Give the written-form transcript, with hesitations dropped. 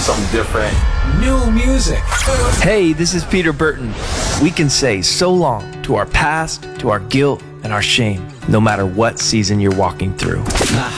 something different. New music. Hey, this is Peter Burton. We can say so long to our past, to our guilt, and our shame, no matter what season you're walking through. La